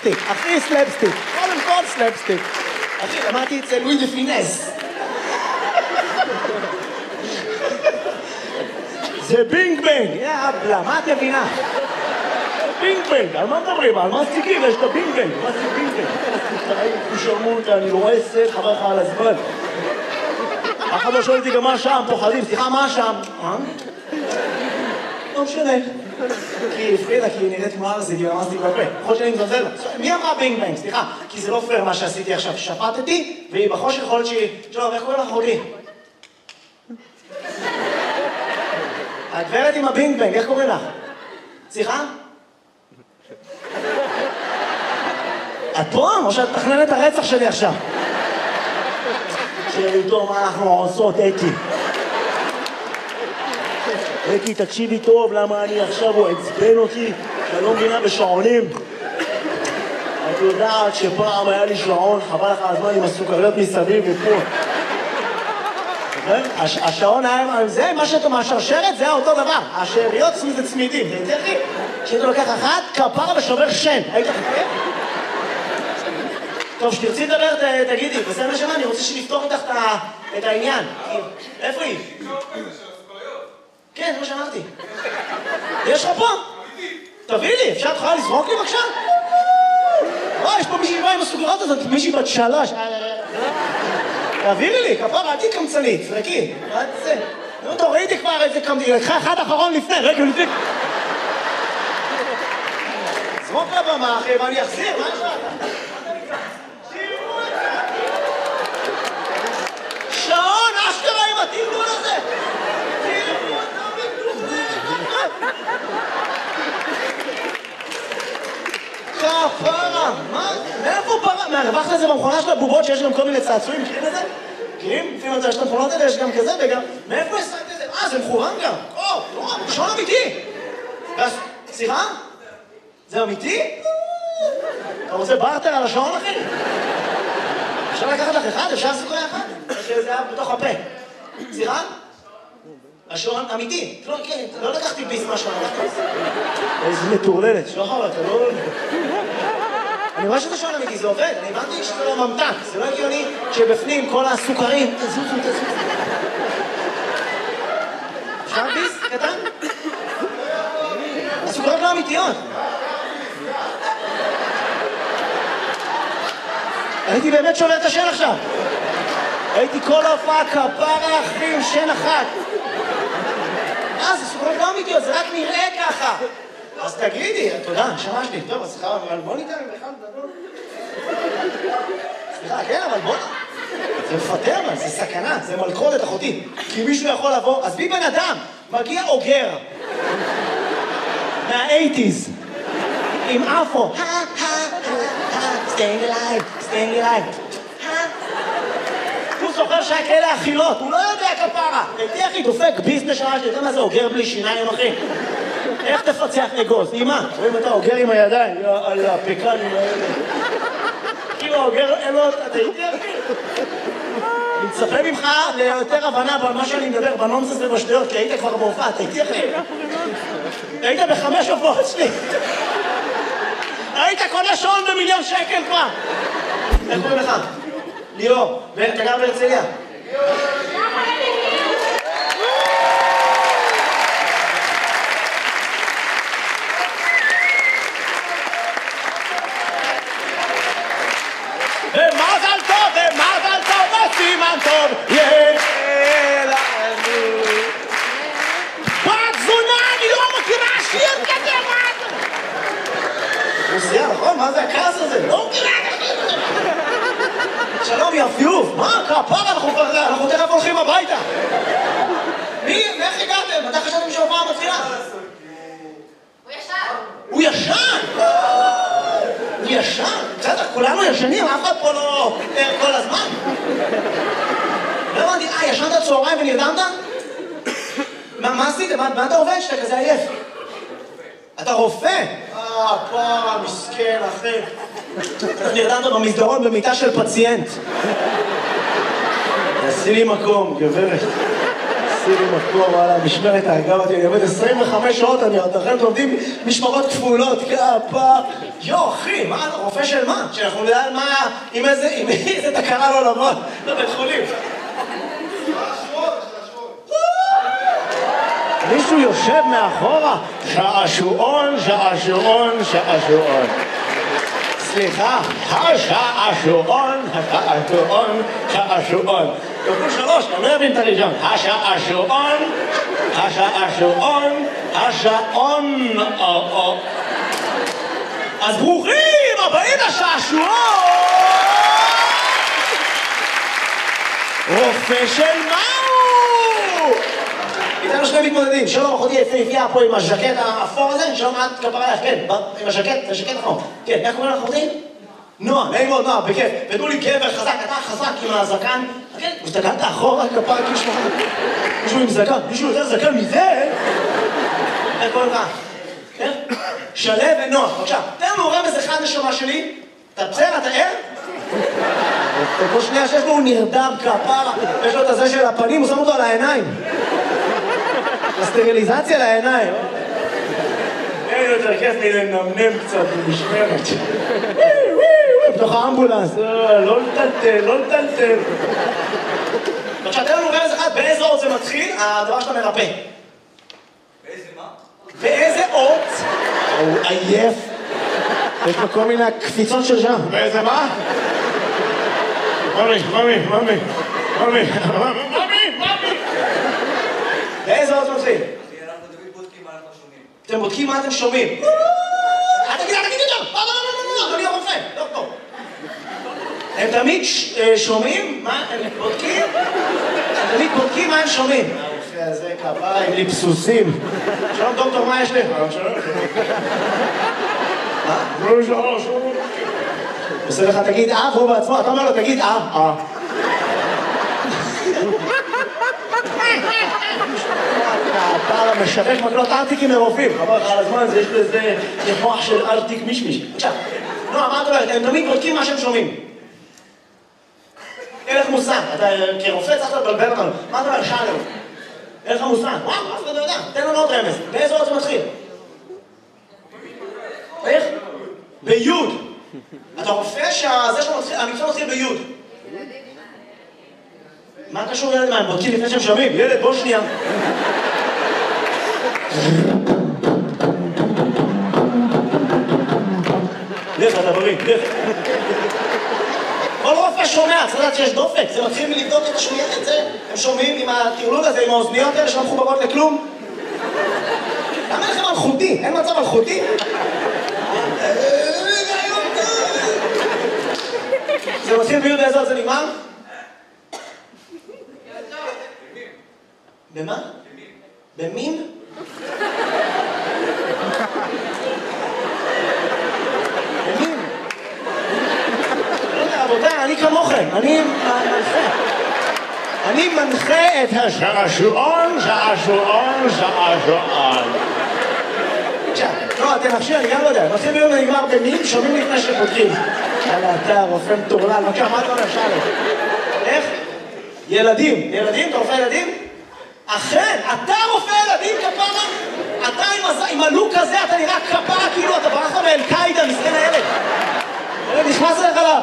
סלפסטיק, הכי סלפסטיק, קודם כל סלפסטיק. אחי, למדתי אצל לואי דה פינס. זה בינג בנג, יאבלה, מה את מבינה? בינג בנג, על מה מדברים? על מה סטיקים? יש את הבינג בנג, מה זה בינג בנג? שרמות, אני רואה סט, חבר לך על הזמן. אחד לא שואל אותי גם מה שם, פוחדים, סליחה, מה שם? לא משנה. כי הפחידה, כי היא נראית כמו ארזי, כי ממסתי בפה. יכול שאני מזלזל לה. מי אמרה בינג בנג? סליחה, כי זה לא פייר מה שעשיתי עכשיו. שפטתי, והיא בחושך יכולת שהיא... שלום, איך קוראים לך אחותי? הגברת עם הבינג בנג, איך קוראים לך? סליחה? את פה? או שאת מתכננת את הרצח שלי עכשיו? שאיתו מה אנחנו עושות, אקי. אקי, תקשיבי טוב, למה אני עכשיו הוא עצבן אותי, שאני לא מבינה בשעונים. את יודעת שפעם היה לי שעון, חבל לך הזמן עם הסוכריות מסביב ופה. השעון היה, זה מה שאתה מהשרשרת, זה אותו דבר. השאריות זה צמידים, זה יותר לי. שאתה לוקח אחת, כפרה ושובר שן. היית חכה? טוב, שתרצי לדבר, תגידי, בסדר שמה, אני רוצה שנפתור איתך את העניין. איפה היא? כן, זה מה שאמרתי. יש לך פה? תביא לי, אפשר תוכל לזרוק לי בבקשה? יש פה מישהי באה עם הסוגרות הזאת, מישהי בת 3. תעבירי לי, כפרה, עדי קמצנית, זרקי. מה זה? נו, טוב, ראיתי כבר איזה קמצנית, לקחה אחד אחרון לפני, רגע לפני. זרוק לבמה, אחי, מה אני אחזיר? מה יש לך? שעון, אשכרה עם התרגול הזה! תראו אותה בטוחה! כפרה! מה? מאיפה פרה? מהרווחת לזה במכונה של הבובות שיש גם כל מיני צעצועים, מכירים את זה? מכירים? לפעמים יש את המכונות האלה, יש גם כזה וגם... מאיפה יש את זה? זה מכוון גם! שעון אמיתי! סליחה? זה אמיתי? אתה רוצה בארטר על השעון, אחי? אפשר לקחת לך אחד? אפשר לעשות אחד? שזה היה בתוך הפה. סליחה? השעון אמיתי. לא לקחתי ביס מהשעון. איזה מטורללת. שוחר, אתה לא... אני רואה שזה שעון אמיתי, זה עובד. אני הבנתי שזה לא ממתק. זה לא הגיוני שבפנים כל הסוכרים... תזוזו. אפשר ביס? קטן? הסוכרות לא אמיתיות. הייתי באמת שובר את השן עכשיו. הייתי כל ההופעה כפרה אחי עם שן אחת. זה סוכרות לא אמיתיות, זה רק נראה ככה. אז תגידי, תודה, נשמה שלי. טוב, אז סליחה, אבל בוא ניתן לך לדבר. סליחה, כן, אבל בוא... זה מפטר, אבל זה סכנה, זה מלכודת אחותי. כי מישהו יכול לבוא, אז בי בן אדם, מגיע אוגר. מה-80s. עם אפו. staying alive. הוא זוכר שהיה כאלה אכילות, הוא לא יודע כפרה. תהיה אחי, דופק ביס נשמה שלי, אתה מה זה אוגר בלי שיניים אחי? איך תפצח אגוז? אמא, רואים אתה אוגר עם הידיים, על הפקנים האלה. כאילו אוגר אלות, אתה איתי אחי? אני מצפה ממך ליותר הבנה במה שאני מדבר, בנונסס ובשטויות, כי היית כבר בהופעה, אתה איתי אחי? היית ב5 הופעות שלי. היית קונה שעון ב1,000,000 שקל כבר. איך קוראים לך? ליאור. ואתה גר בהרצליה? ומזל טוב, וסימן טוב, יהיה לנו. בת זונה, אני לא מכירה שיר כזה, מה זה? רוסיה, נכון? מה זה הכעס הזה? לא מכירה את השיר הזה. שלום, יפיוף. מה? כפרה, אנחנו תכף הולכים הביתה. איך הגעתם? מתי חשבתם שההופעה מתחילה? הוא ישן! הוא ישן? בסדר, כולנו ישנים, אף אחד פה לא ער כל הזמן. לא הבנתי, ישנת צהריים ונרדמת? מה עשית? מה אתה עובד שאתה כזה עייף? אתה רופא? פרה, מסכן, אחי. אתה נרדמת במסדרון במיטה של פציינט. עשי לי מקום, גברת. עשי לי מקום, וואלה, משמרת האגב, אני עובד 25 שעות, אני עוד אחרי עובדים משמרות כפולות, כפה. יו, אחי, מה, אתה רופא של מה? שאנחנו נדע מה, עם איזה תקרה לא לבוא לבית חולים. מישהו יושב מאחורה, שעשועון, שעשועון, שעשועון. סליחה, השעשועון, השעשועון, שעשועון. כפול 3, אני לא אבין את הראשון. השעשועון, השעשועון, השעון. אז ברוכים הבאים לשעשועון! רופא של מהו? איתנו שני מתמודדים, שלום אחותי יפהפייה פה עם הז'קט האפור הזה, שלום את כפרה לך, כן, עם הז'קט נכון. כן, איך קוראים לך אחותי? נועה, נעים מאוד נועה, בכיף. ותנו לי גבר חזק, אתה חזק עם הזקן. כן, הסתכלת אחורה כפרה כאילו שלך. מישהו עם זקן, מישהו יותר זקן מזה? איך קוראים לך? כן? שלו ונועה, בבקשה. תן לנו רמז אחד נשמה שלי. אתה בסדר, אתה ער? כל שנייה שיש לו הוא נרדם כפרה, יש לו את הזה של הפנים, הוא שם אותו על העיניים. הסטריליזציה לעיניים. אין יותר כיף לי לנמנם קצת במשמרת. בתוך האמבולנס, לא לטלטל, לא לטלטל. עכשיו, תן לנו רמז אחד, באיזה אות זה מתחיל, הדבר שאתה מרפא. באיזה מה? באיזה אות? הוא עייף. יש לו כל מיני קפיצות של שם. באיזה מה? ממי. באיזה אות מתחיל? אנחנו תמיד בודקים מה אנחנו שומעים. אתם בודקים מה אתם שומעים. תגיד את זה! לא, אדוני הרופא, דוקטור. הם תמיד שומעים מה הם בודקים? הם תמיד בודקים מה הם שומעים. הרופא הזה כפרה עם ליפסוסים. שלום דוקטור, מה יש לי? שלום. עושה לך תגיד והוא בעצמו, אתה אומר לו תגיד הפער המשווק מקלות ארטיקים לרופאים. חבר לך על הזמן, יש לזה מוח של ארטיק מישמיש. בבקשה. נועה, מה את אומרת? הם תמיד בודקים מה שהם שומעים. אין לך מושג. אתה כרופא צריך לבלבל אותנו. מה אתה אומר? שאלנו. אין לך מושג. וואו, אף אחד לא יודע. תן לנו עוד רמז. באיזה אות זה מתחיל? איך? ביוד. אתה רופא שהמקצוע מתחיל ביוד. מה קשור ילד? מה, הם בודקים לפני שהם שומעים? ילד, בוא שנייה. לך, אתה בריא, לך. כל רופא שומע, צריך לדעת שיש דופק. זה מתחיל מלבדוק את השמיעה, את זה. הם שומעים עם הטרלול הזה, עם האוזניות האלה שלא מחוברות לכלום. למה לכם מלכותי? אין מצב מלכותי? זה מתחיל ביוד באיזה עוד זה נגמר? במה? במין? במין? לא יודע, רבותיי, אני כמוכם, אני מנחה את השעשועון. לא, תנחשי, אני גם לא יודע. מתחיל ביום ונגמר במין, שומעים לפני שפותחים. יאללה, אתה רופא מטורלל, בבקשה, מה אתה אומר? שאלה. איך? ילדים. ילדים? אתה רופא ילדים? אכן, אתה רופא ילדים כפרה? אתה עם הלוק הזה, אתה נראה כפרה כאילו אתה ברח מאל-קאידה, מסכן הילד. הילד נכנס אליך לה...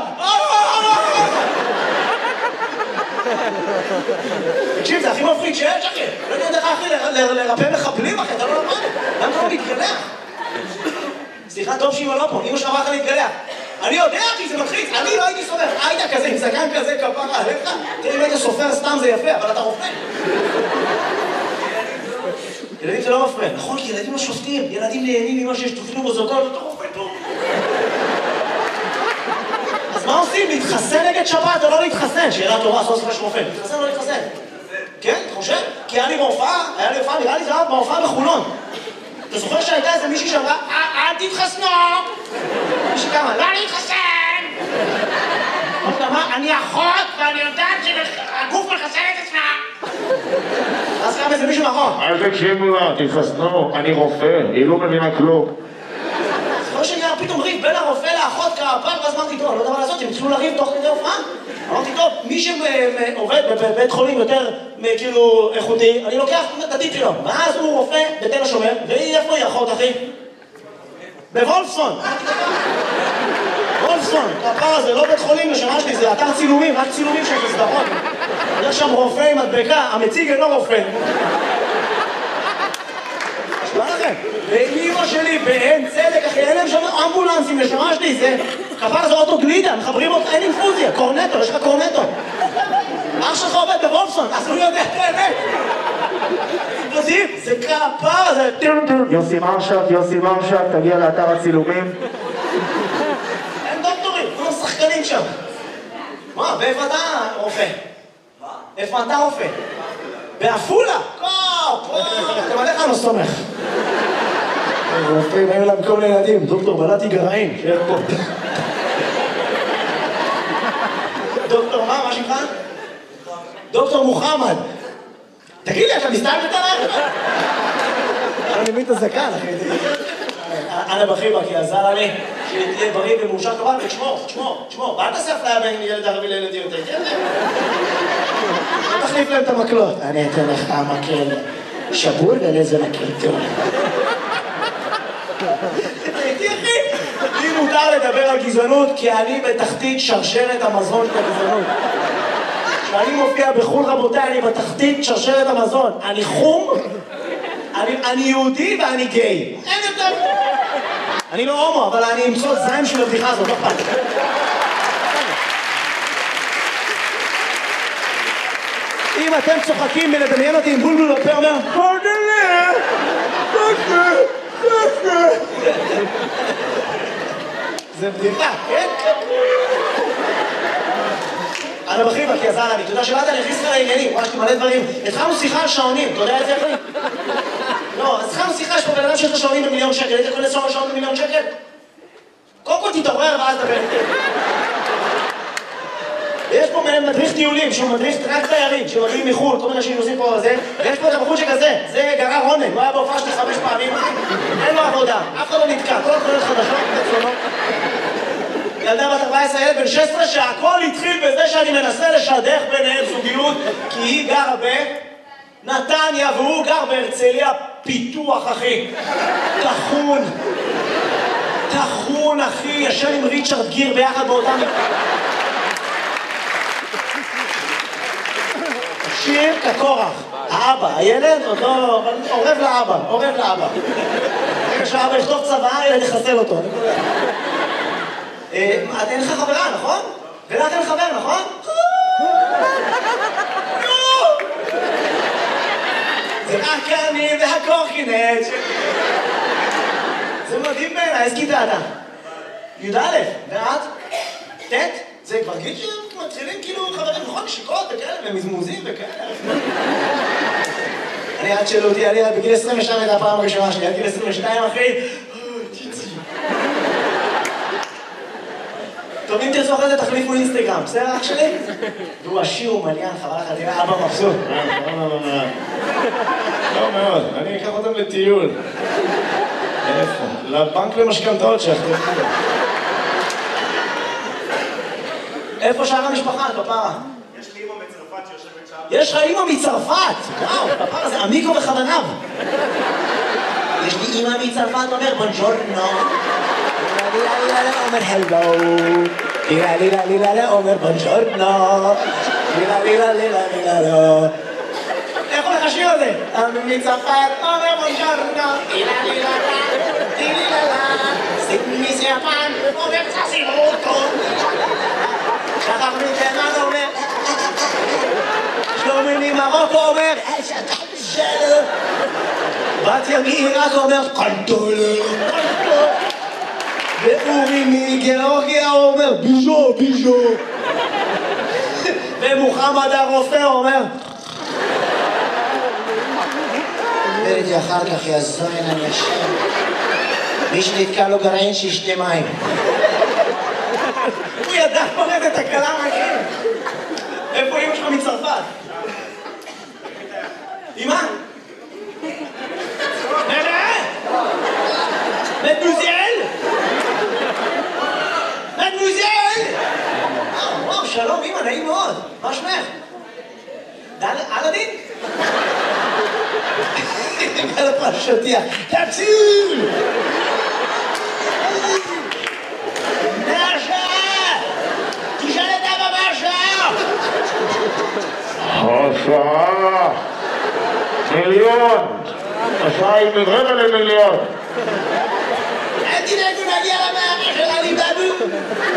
תקשיב, זה הכי מפחיד שיש, אחי. לא יודע דרך אחי לרפא מחבלים, אחי, אתה לא למד. למה אתה לא מתגלח? סליחה, טוב שאמא לא פה, אמא שלך לך להתגלח. אני יודע, כי זה מלחיץ, אני לא הייתי סופר. היית כזה, עם זקן כזה, כפרה עליך. תראה, אם היית סופר סתם זה יפה, אבל אתה רופא. ילדים זה לא מפריע. נכון, כי ילדים לא שופטים. ילדים נהנים ממה שיש תופנו בזאותו, אתה רופא טוב. אז מה עושים? להתחסן נגד שבת או לא להתחסן? שאלה טובה, סוף סוף יש רופא. להתחסן או לא להתחסן? כן, אתה חושב? כי היה לי הופעה, נראה לי זה היה בהופעה בחולון. אתה זוכר שהייתה איזה מישהי שאמרה, אל תתחסנו! מישהי כמה, לא להתחסן! אני אחות ואני יודעת שהגוף מחסן את עצמה! אז קם איזה מישהו נכון. אל תקשיבו לה, תתחסנו, אני רופא, היא לא מבינה כלום. זוכר שנהיה פתאום ריב בין הרופא לאחות כפר, ואז אמרתי, טוב, לא יודע מה לעשות, הם התחילו לריב תוך כדי הופעה? אמרתי, טוב, מי שעובד בבית חולים יותר כאילו איכותי, אני לוקח את הטיפ שלו. ואז הוא רופא בתל השומר, ואיפה היא אחות, אחי? בוולפסון. וולפסון, הפער הזה, לא בית חולים לשמה שלי, זה אתר צילומים, רק צילומים של סדרות. יש שם רופא עם מדבקה, המציג אינו רופא. נשמע לכם, ואימא שלי באין צדק, אחי, אין להם שם אמבולנסים לשמה שלי, זה כפר זה אוטו גלידה, מחברים אותך, אין אינפוזיה, קורנטו, יש לך קורנטו. אח שלך עובד בוולפסון, אז הוא יודע את האמת. זה כפר, זה... יוסי מרשק, תגיע לאתר הצילומים. אין דוקטורים, כולם שחקנים שם. מה, ואיפה אתה רופא? מה? איפה אתה רופא? בעפולה? גם עליך לא סומך. רופאים, היו להם כל מיני ילדים, דוקטור בלעתי גרעין, שיהיה פה. דוקטור מה שמך? דוקטור מוחמד. תגיד לי, אתה מסתלבט עליי? אני מבין את הזקן, אחי. אנה בחיבה, כי עזר לי שתהיה בריא ומאושר כבל, ותשמור. ואל תעשה אפליה בין ילד ערבי לילד יהודי, כן? תחליף להם את המקלות. אני אתן לך המקל שבור ולזה מקל טוב. תראי, אחי, לי מותר לדבר על גזענות, כי אני בתחתית שרשרת המזון של הגזענות. כשאני מופיע בחו"ל, רבותיי, אני בתחתית שרשרת המזון. אני חום, אני יהודי ואני גיי. אין יותר. אני לא הומו, אבל אני אמצוא זיים של הבדיחה הזאת, לא פעם. אם אתם צוחקים מלדמיין אותי עם בולבול בפה, אומר, זה בדיחה, כן? אנה בחיבה, כי עזר לי, אתה יודע שבאת אני הכניס לך לעניינים, ממש מלא דברים. התחלנו שיחה על שעונים, אתה יודע את זה אחי? לא, אז התחלנו שיחה, יש פה בן אדם שיש לו שעונים ב1,000,000 שקל, היית קונה שעון ב1,000,000 שקל? קודם כל תתעורר ואז דבר איתי. ויש פה מדריך טיולים, שהוא מדריך רק תיירים, שמגיעים מחו"ל, כל מיני אנשים נוסעים פה על זה, ויש פה את הבחור שכזה, זה גרר רונן, הוא היה בהופעה שלי 5 פעמים, אין לו עבודה, אף אחד לא נתקע, כל התחולות חדשות, תצלונות. ילדה בת 14, ילד בן 16, שהכל התחיל בזה שאני מנסה לשדך ביניהם זוגיות, כי היא גרה בנתניה והוא גר בהרצליה פיתוח, אחי. תחון, אחי, ישן עם ריצ'רד גיר ביחד באותם... שיר כקורח, האבא, הילד עוד לא... עורב לאבא. רגע שהאבא יכתוב צבא, הילד יחסל אותו. אין לך חברה, נכון? ולך אין חבר, נכון? זה רק אני והקורקינט. זה מדהים בעיניי, איזה כיתה אתה? י"א, ואת? ט'? זה כבר גיל שמתחילים כאילו חברים, נכון? נשיקות וכאלה, ומזמוזים וכאלה. אני עד שאלו אותי, אני בגיל 22 הייתה הפעם הראשונה שלי, עד גיל 22 אחי. טוב, אם תרצו אחרי זה תחליפו אינסטגרם, בסדר אח שלי? והוא עשיר ומעניין, חבל לך, תראה אבא מבסוט. לא מאוד, אני אקח אותם לטיול. איפה? לבנק למשכנתאות שאחרי. איפה שאר המשפחה, פפרה? יש לי אמא מצרפת שיושבת שם. יש לך אמא מצרפת! וואו, פפרה זה עמיקו בכווניו. יש לי אמא מצרפת, אומר בונג'ורנו. אומר הלו. לילה, אומר בונג'ורנו. לילה. איך הולך השיר הזה? מצרפת, אומר בונג'ורנו. לילה. מיסיאפן, אומר צסימוטו. שכח מתימן אומר, שלומי ממרוקו אומר, שלום. בת מעיראק אומר, קנטולה. ואורי מגיאורגיה אומר, ביז'ו. ומוחמד הרופא אומר, וראיתי אחר כך יזוין אנשים. מי שנתקע לו גרעין שישתה מים. הוא ידע פורט את הקלה מהכם. איפה אמא שלך מצרפת? אמא? מדמוזל? וואו, שלום, אמא, נעים מאוד. מה שמך? אלאדין? על הפרשתיה. תציל! נאשה! תשאל את אבא מה השעה! השעה 1,000,000. השעה היא מ1/4 למיליון. אל תדאגו, נגיע למערה של עלי באבו.